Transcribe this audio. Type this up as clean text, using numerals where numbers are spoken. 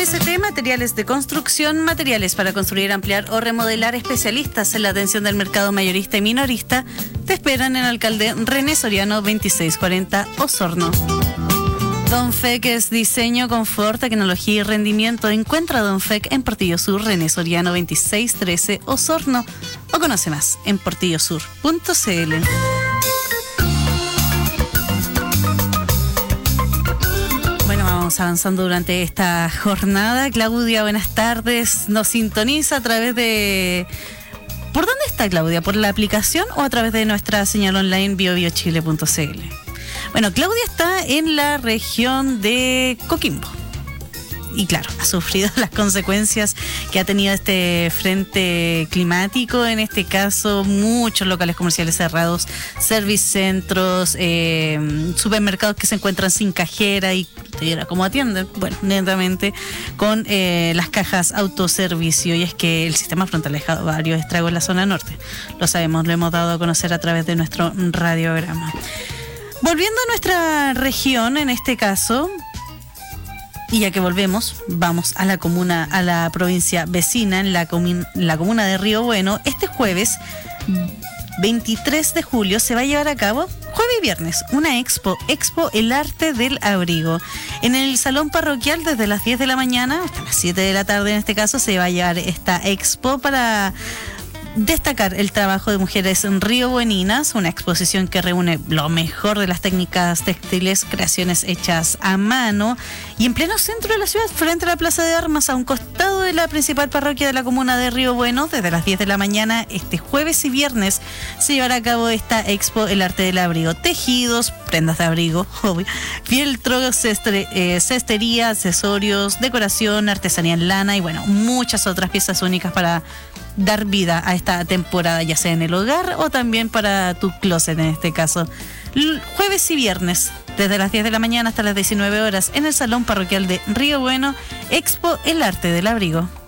MST Materiales de Construcción, materiales para construir, ampliar o remodelar, especialistas en la atención del mercado mayorista y minorista, te esperan en Alcalde René Soriano 2640 Osorno. Donfec es diseño, confort, tecnología y rendimiento. Encuentra Donfec en Portillo Sur, René Soriano 2613 Osorno, o conoce más en portillosur.cl. Bueno, vamos avanzando durante esta jornada. Claudia, buenas tardes. Nos sintoniza a través de... ¿Por dónde está, Claudia? ¿Por la aplicación o a través de nuestra señal online biobiochile.cl? Bueno, Claudia está en la región de Coquimbo. Y claro, ha sufrido las consecuencias que ha tenido este frente climático. En este caso, muchos locales comerciales cerrados, service centros, supermercados que se encuentran sin cajera y cómo atienden, bueno, netamente con las cajas autoservicio. Y es que el sistema frontal ha dejado varios estragos en la zona norte. Lo sabemos, lo hemos dado a conocer a través de nuestro radiograma. Volviendo a nuestra región, en este caso... Y ya que volvemos, vamos a la comuna, a la provincia vecina, en la comuna de Río Bueno. Este jueves 23 de julio se va a llevar a cabo, jueves y viernes, una expo El Arte del Abrigo. En el salón parroquial desde las 10 de la mañana hasta las 7 de la tarde, en este caso, se va a llevar esta expo para destacar el trabajo de mujeres riobueninas, una exposición que reúne lo mejor de las técnicas textiles, creaciones hechas a mano, y en pleno centro de la ciudad, frente a la Plaza de Armas, a un costado de la principal parroquia de la comuna de Río Bueno. Desde las 10 de la mañana, este jueves y viernes, se llevará a cabo esta expo El Arte del Abrigo. Tejidos, prendas de abrigo, obvio, fieltro, cestería, accesorios, decoración, artesanía en lana y bueno, muchas otras piezas únicas para dar vida a esta temporada, ya sea en el hogar o también para tu closet en este caso. Jueves y viernes, desde las 10 de la mañana hasta las 19 horas, en el Salón Parroquial de Río Bueno, Expo El Arte del Abrigo.